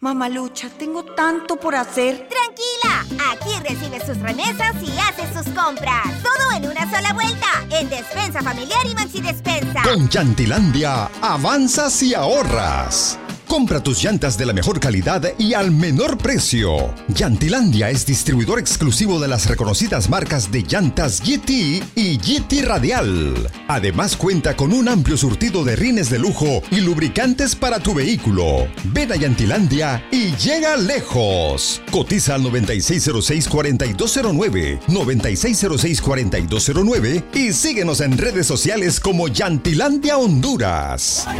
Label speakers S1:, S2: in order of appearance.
S1: Mamalucha, tengo tanto por hacer.
S2: ¡Tranquila! Aquí recibes sus remesas y haces sus compras. Todo en una sola vuelta. En Despensa Familiar y Maxi Despensa.
S3: Con Llantilandia, avanzas y ahorras. Compra tus llantas de la mejor calidad y al menor precio. Llantilandia es distribuidor exclusivo de las reconocidas marcas de llantas GT y GT Radial. Además cuenta con un amplio surtido de rines de lujo y lubricantes para tu vehículo. Ven a Llantilandia y llega lejos. Cotiza al 9606-4209, 9606-4209 y síguenos en redes sociales como Llantilandia Honduras.